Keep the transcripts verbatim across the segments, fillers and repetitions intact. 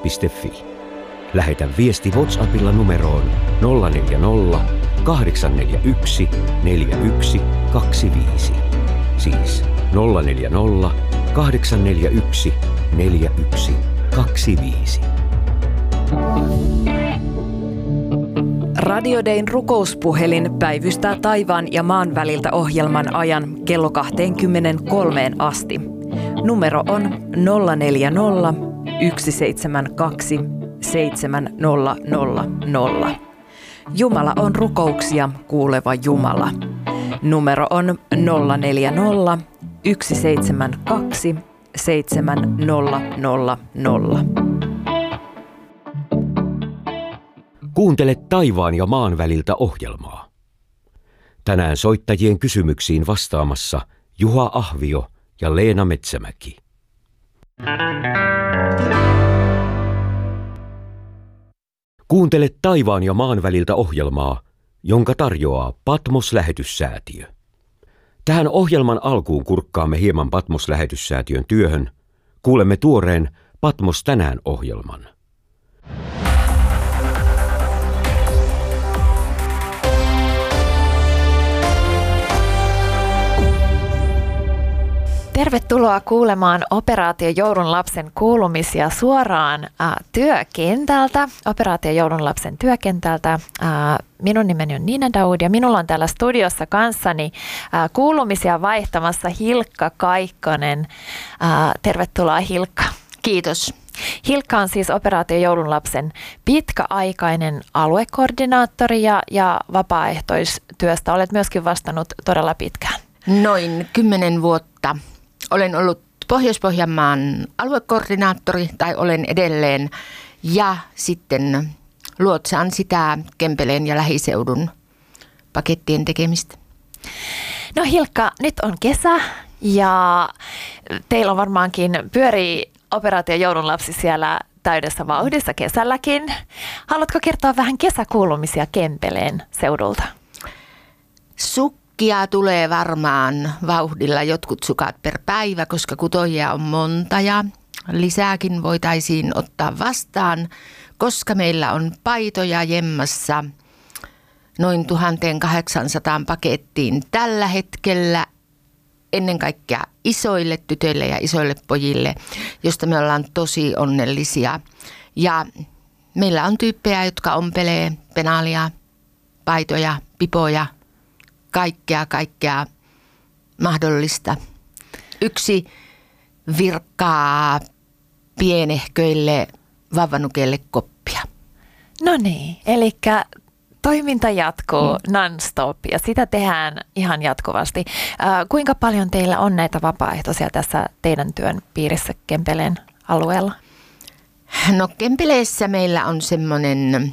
piste fi. Lähetä viesti WhatsAppilla numeroon nolla neljä nolla, kahdeksan neljä yksi, neljä yksi kaksi viisi. Siis nolla neljä nolla, kahdeksan neljä yksi, neljä yksi kaksi viisi. Radio Dayn rukouspuhelin päivystää taivaan ja maan väliltä ohjelman ajan kello kaksikymmentäkolme asti. Numero on nolla neljä nolla, yksi seitsemän kaksi, seitsemän nolla nolla nolla. Jumala on rukouksia kuuleva Jumala. Numero on nolla neljä nolla, yksi seitsemän kaksi, seitsemän nolla nolla nolla. Kuuntele taivaan ja maan väliltä ohjelmaa. Tänään soittajien kysymyksiin vastaamassa Juha Ahvio ja Leena Metsämäki. Kuuntele taivaan ja maan väliltä ohjelmaa, jonka tarjoaa Patmos-lähetyssäätiö. Tähän ohjelman alkuun kurkkaamme hieman Patmos-lähetyssäätiön työhön. Kuulemme tuoreen Patmos tänään -ohjelman. Tervetuloa kuulemaan Operaatio Joulun lapsen kuulumisia suoraan äh, työkentältä, Operaatio Joulun lapsen työkentältä. Äh, minun nimeni on Niina Daud ja minulla on täällä studiossa kanssani äh, kuulumisia vaihtamassa Hilkka Kaikkonen. Äh, tervetuloa Hilkka. Kiitos. Hilkka on siis Operaatio Joulun lapsen pitkäaikainen aluekoordinaattori ja, ja vapaaehtoistyöstä olet myöskin vastannut todella pitkään. Noin kymmenen vuotta. Olen ollut Pohjois-Pohjanmaan aluekoordinaattori, tai olen edelleen, ja sitten luotsaan sitä Kempeleen ja lähiseudun pakettien tekemistä. No Hilkka, nyt on kesä, ja teillä on varmaankin pyörii Operaatio Joulun lapsi siellä täydessä vauhdissa kesälläkin. Haluatko kertoa vähän kesäkuulumisia Kempeleen seudulta? Suk- Kia tulee varmaan vauhdilla jotkut sukat per päivä, koska kutojia on monta ja lisääkin voitaisiin ottaa vastaan, koska meillä on paitoja jemmassa noin tuhatkahdeksansataa pakettiin tällä hetkellä, ennen kaikkea isoille tytöille ja isoille pojille, josta me ollaan tosi onnellisia. Ja meillä on tyyppejä, jotka ompelee penaalia, paitoja, pipoja, kaikkea, kaikkea mahdollista. Yksi virkkaa pienehköille vauvanukeille koppia. No niin, eli toiminta jatkuu mm. non-stop ja sitä tehdään ihan jatkuvasti. Äh, kuinka paljon teillä on näitä vapaaehtoisia tässä teidän työn piirissä Kempeleen alueella? No Kempeleessä meillä on semmoinen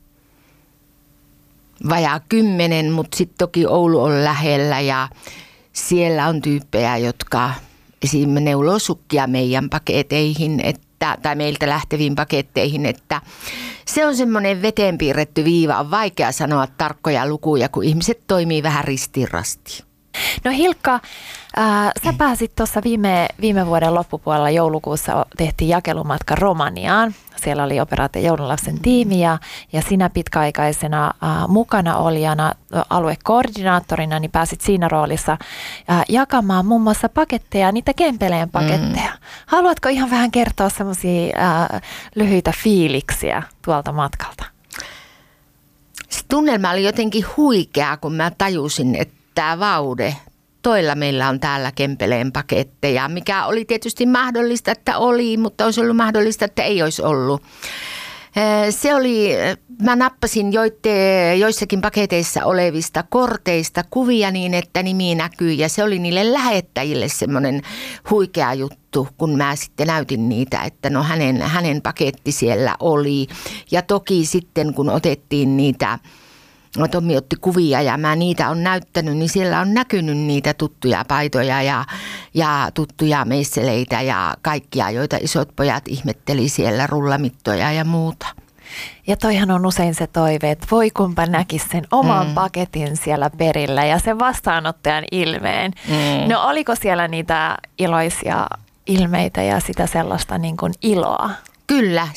vajaa kymmenen, mutta sitten toki Oulu on lähellä ja siellä on tyyppejä, jotka esimerkiksi neuloo sukkia meidän paketeihin, että, tai meiltä lähteviin paketteihin, että se on semmoinen veteen piirretty viiva. On vaikea sanoa tarkkoja lukuja, kun ihmiset toimii vähän ristirasti. No Hilkka, äh, sä pääsit tuossa viime, viime vuoden loppupuolella joulukuussa tehtiin jakelumatka Romaniaan. Siellä oli Operaatio Joulun lapsen tiimi ja, ja sinä pitkäaikaisena äh, mukana olijana, aluekoordinaattorina, niin pääsit siinä roolissa äh, jakamaan muun muassa paketteja, niitä Kempeleen paketteja. Mm. Haluatko ihan vähän kertoa semmoisia äh, lyhyitä fiiliksiä tuolta matkalta? Se tunnelma oli jotenkin huikea, kun mä tajusin, että tämä vaude, toilla meillä on täällä Kempeleen paketteja, mikä oli tietysti mahdollista, että oli, mutta olisi ollut mahdollista, että ei olisi ollut. Se oli, mä nappasin joitte, joissakin paketeissa olevista korteista kuvia niin, että nimi näkyy ja se oli niille lähettäjille semmoinen huikea juttu, kun mä sitten näytin niitä, että no hänen, hänen paketti siellä oli. Ja toki sitten kun otettiin niitä, Tommi otti kuvia ja mä niitä on näyttänyt, niin siellä on näkynyt niitä tuttuja paitoja ja, ja tuttuja meisseleitä ja kaikkia, joita isot pojat ihmetteli siellä, rullamittoja ja muuta. Ja toihan on usein se toive, että voi kumpa näkisi sen oman mm. paketin siellä perillä ja sen vastaanottajan ilmeen. Mm. No oliko siellä niitä iloisia ilmeitä ja sitä sellaista niin kuin iloa? Kyllä,